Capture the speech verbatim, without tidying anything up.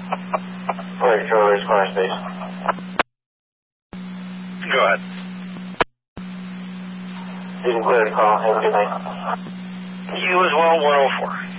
Wait, Charlie's Corner Space. Go ahead. You can clear the call. Have a good night. You as well, one oh four.